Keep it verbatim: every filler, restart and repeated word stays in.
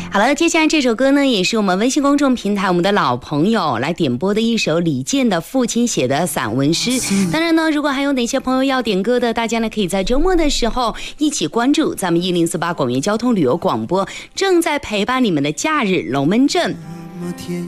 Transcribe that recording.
好了，接下来这首歌呢，也是我们微信公众平台我们的老朋友来点播的一首李健的父亲写的散文诗。当然呢，如果还有哪些朋友要点歌的，大家呢可以在周末的时候一起关注咱们一零四八广元交通旅游广播，正在陪伴你们的假日龙门阵。